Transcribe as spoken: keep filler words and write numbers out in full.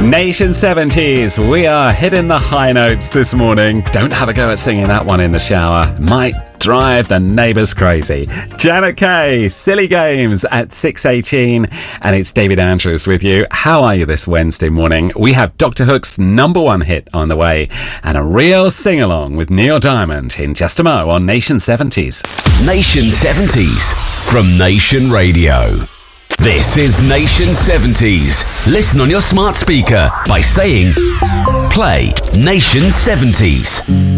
Nation seventies, we are hitting the high notes this morning. Don't have a go at singing that one in the shower. Might drive the neighbours crazy. Janet Kay, Silly Games at six eighteen, and it's David Andrews with you. How are you this Wednesday morning? We have Doctor Hook's number one hit on the way, and a real sing-along with Neil Diamond in just a mo on Nation seventies. Nation seventies from Nation Radio. This is Nation seventies. Listen on your smart speaker by saying, play Nation seventies.